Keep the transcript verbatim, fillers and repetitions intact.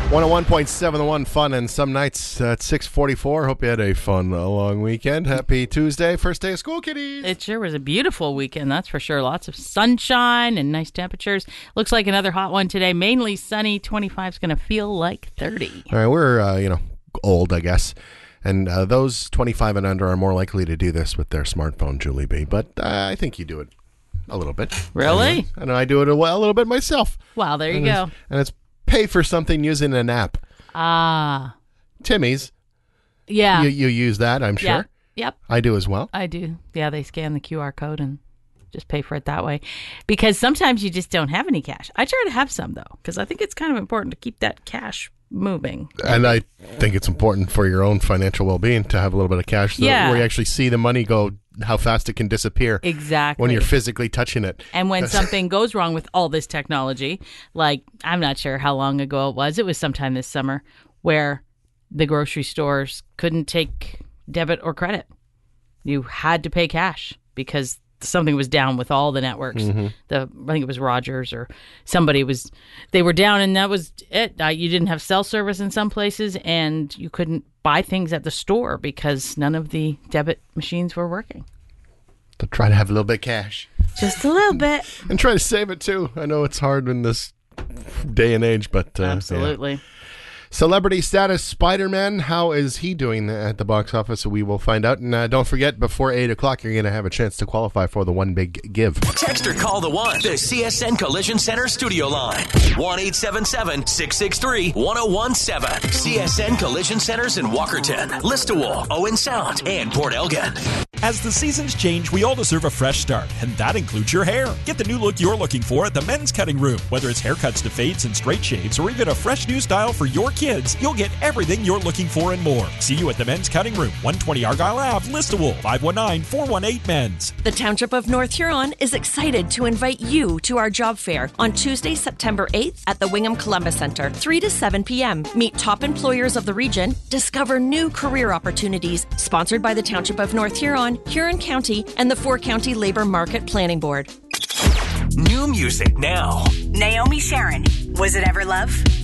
one oh one point seven The One Fun, and some nights at six forty-four. Hope you had a fun uh, long weekend. Happy Tuesday, first day of school, kiddies. It sure was a beautiful weekend, that's for sure. Lots of sunshine and nice temperatures. Looks like another hot one today. Mainly sunny. twenty-five is going to feel like thirty. All right, we're, uh, you know, old, I guess. And uh, those twenty-five and under are more likely to do this with their smartphone, Julie B. But uh, I think you do it a little bit. Really? I know I do it a, a little bit myself. Well, there you and go. It's, and it's pay for something using an app. Ah. Timmy's. Yeah. You, you use that, I'm sure. Yeah. Yep. I do as well. I do. Yeah, they scan the Q R code and just pay for it that way. Because sometimes you just don't have any cash. I try to have some, though, because I think it's kind of important to keep that cash moving. And I think it's important for your own financial well-being to have a little bit of cash so yeah. where you actually see the money go, how fast it can disappear. Exactly. When you're physically touching it. And when something goes wrong with all this technology, like I'm not sure how long ago it was, it was sometime this summer, where the grocery stores couldn't take debit or credit. You had to pay cash because something was down with all the networks. Mm-hmm. The I think it was Rogers or somebody was, they were down, and that was it. Uh, you didn't have cell service in some places, and you couldn't buy things at the store because none of the debit machines were working. So try to have a little bit of cash. Just a little bit. And try to save it, too. I know it's hard in this day and age, but... Uh, Absolutely. Yeah. Celebrity status Spider-Man, how is he doing at the box office? We will find out. And uh, don't forget, before eight o'clock, you're going to have a chance to qualify for the One Big Give. Text or call the One, the C S N Collision Center studio line. one eight seven seven, six six three, one oh one seven. C S N Collision Centers in Walkerton, Listowel, Owen Sound, and Port Elgin. As the seasons change, we all deserve a fresh start, and that includes your hair. Get the new look you're looking for at the Men's Cutting Room. Whether it's haircuts to fades and straight shaves, or even a fresh new style for your kids, you'll get everything you're looking for and more. See you at the Men's Cutting Room, one twenty Argyle Avenue, Listowel, five one nine, four one eight, men's. The Township of North Huron is excited to invite you to our job fair on Tuesday, September eighth at the Wingham Columbus Center, three to seven p.m. Meet top employers of the region, discover new career opportunities, sponsored by the Township of North Huron, Huron County, and the four-County Labor Market Planning Board. New music now. Naomi Sharon, Was It Ever Love?